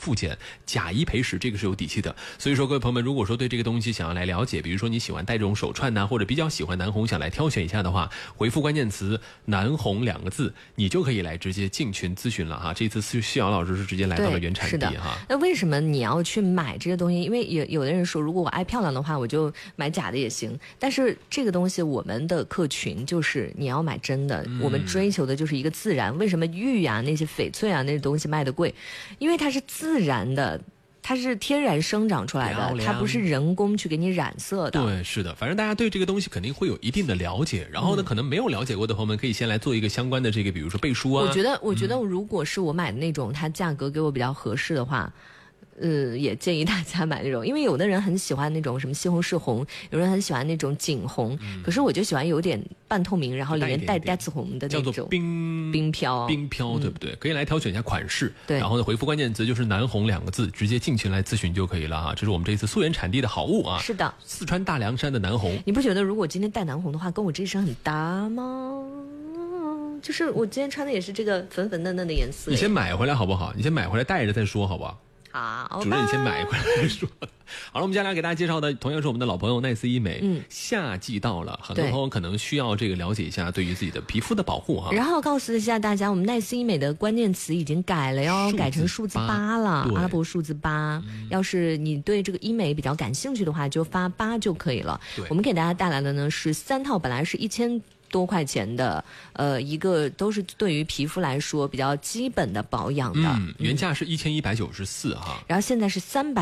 附件，假一赔十，这个是有底气的。所以说各位朋友们，如果说对这个东西想要来了解，比如说你喜欢戴这种手串呐，或者比较喜欢南红想来挑选一下的话，回复关键词南红2个字，你就可以来直接进群咨询了哈。这次谢瑶老师是直接来到了原产地哈。 那为什么你要去买这个东西？因为有的人说，如果我爱漂亮的话，我就买假的也行。但是这个东西，我们的客群就是你要买真的，我们追求的就是一个自然。为什么玉啊那些翡翠啊那些东西卖的贵？因为它是自然的。它是天然生长出来的，它不是人工去给你染色的。 对，是的，反正大家对这个东西肯定会有一定的了解，然后呢，可能没有了解过的朋友们可以先来做一个相关的这个，比如说背书啊。 我觉得如果是我买的那种，它价格给我比较合适的话。也建议大家买那种，因为有的人很喜欢那种什么西红柿红，有人很喜欢那种景红，可是我就喜欢有点半透明，然后里面带紫红的那种， 叫做冰飘，对不对？可以来挑选一下款式， 对， 然后呢回复关键词就是南红2个字，直接进群来咨询就可以了哈。这是我们这次溯源产地的好物啊， 是的， 四川大凉山的南红。 你不觉得如果今天戴南红的话，跟我这一身很搭吗？就是我今天穿的也是这个粉粉嫩嫩的颜色。 你先买回来好不好？你先买回来带着再说好不好？ 好， 主任你先买回来再说。好了，我们接下来给大家介绍的同样是我们的老朋友奈斯医美。夏季到了，很多朋友可能需要这个了解一下对于自己的皮肤的保护哈。 然后告诉一下大家，我们奈斯医美的关键词已经改了哟，改成数字8了，阿拉伯数字8。要是你对这个医美比较感兴趣的话，就发8就可以了。我们给大家带来的呢是3套，本来是1000多块钱的，一个都是对于皮肤来说比较基本的保养的。 原价是1194哈， 然后现在是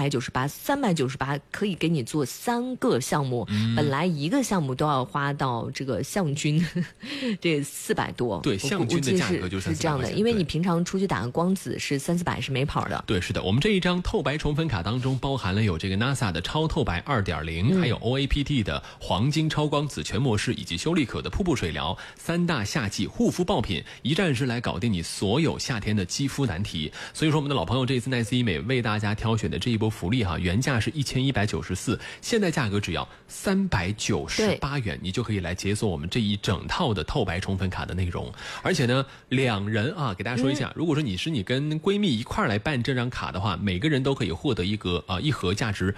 398可以给你做3个项目，本来一个项目都要花到这个项均这400多。 对，项均的价格就是这样的，因为你平常出去打个光子是300-400是没跑的。 对，是的，我们这一张透白重粉卡当中包含了有这个 NASA 的超透白 2.0，还有 OAPT 的黄金超光子全模式以及修丽可的瀑布水疗3大夏季护肤爆品，一站式来搞定你所有夏天的肌肤难题。所以说我们的老朋友这次奈斯医美为大家挑选的这一波福利哈，原价是1194，现在价格只要398元，你就可以来解锁我们这一整套的透白宠粉卡的内容。而且呢，2人啊，给大家说一下，如果说你跟闺蜜一块来办这张卡的话，每个人都可以获得一盒价值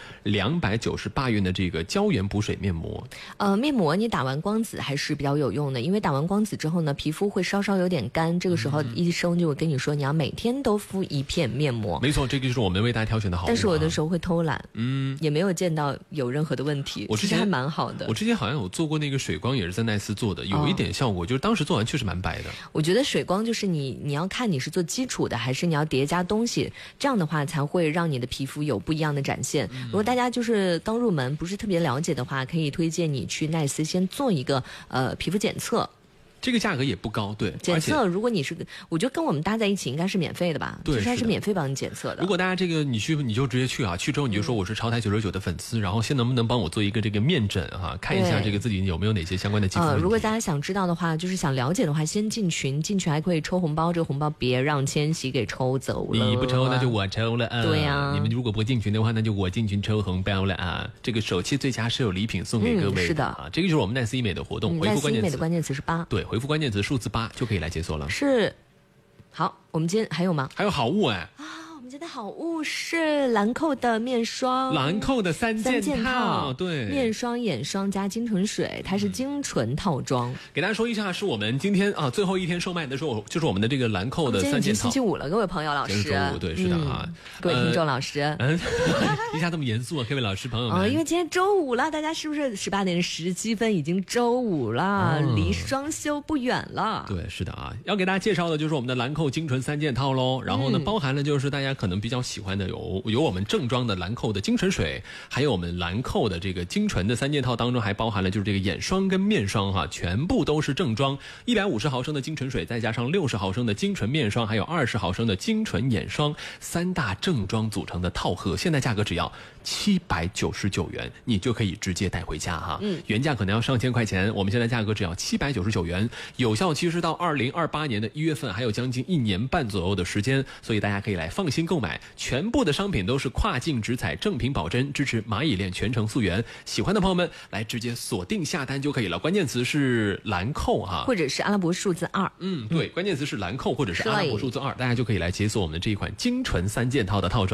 298元的这个胶原补水面膜。 面膜你打完光子还是比较有用的，因为打完光子之后呢，皮肤会稍稍有点干，这个时候医生就会跟你说你要每天都敷1片面膜。 没错，这个就是我们为大家挑选的好物。 但是我的时候会偷懒，也没有见到有任何的问题。 我之前还蛮好的。 我之前好像有做过那个水光，也是在奈斯做的，有一点效果，就是当时做完确实蛮白的。 我觉得水光就是你要看你是做基础的，还是你要叠加东西，这样的话才会让你的皮肤有不一样的展现。如果大家就是刚入门，不是特别了解的话，可以推荐你去奈斯先做一个皮肤检测。 这个价格也不高，对。 检测如果你是，我觉得跟我们搭在一起应该是免费的吧？ 对， 它是免费帮你检测的。 如果大家这个你就直接去啊，去之后你就说我是潮台999的粉丝，然后先能不能帮我做一个这个面诊哈，看一下这个自己有没有哪些相关的肌肤问题。 如果大家想知道的话，就是想了解的话，先进群还可以抽红包，这个红包别让千玺给抽走了。 你不抽那就我抽了啊。 对呀， 你们如果不进群的话，那就我进群抽红包了啊。这个手气最佳是有礼品送给各位。 是的啊，这个就是我们奈斯医美的活动。回复关键词，奈斯医美的关键词是8。 对，回复关键词数字8就可以来解锁了。 是，好，我们今天还有吗？ 还有好物哎。 我们今天的好物是兰蔻的面霜， 兰蔻的三件套，对， 面霜、眼霜加精纯水，它是精纯套装。 给大家说一下，是我们今天最后一天售卖的时候，就是我们的这个兰蔻的3件套。今天已经星期5了，各位朋友、老师。 周五，对，是的啊， 各位听众、老师。 一下这么严肃啊，各位老师朋友们。 因为今天周5了，大家是不是18点17分已经周5了，离双休不远了？ 对，是的啊，要给大家介绍的就是我们的兰蔻精纯3件套喽。然后呢，包含了就是大家可能比较喜欢的有我们正装的兰蔻的精纯水，还有我们兰蔻的这个精纯的3件套当中还包含了就是这个眼霜跟面霜哈，全部都是正装，150毫升的精纯水，再加上60毫升的精纯面霜，还有20毫升的精纯眼霜，3大正装组成的套盒，现在价格只要799元，你就可以直接带回家哈。原价可能要上千块钱，我们现在价格只要799元，有效期是到2028年的1月份，还有将近1年半左右的时间，所以大家可以来放心购买。全部的商品都是跨境直采，正品保真，支持蚂蚁链全程溯源。喜欢的朋友们来直接锁定下单就可以了，关键词是兰蔻哈， 或者是阿拉伯数字2。 对，关键词是兰蔻或者是阿拉伯数字2，大家就可以来解锁我们的这一款精纯3件套的套装。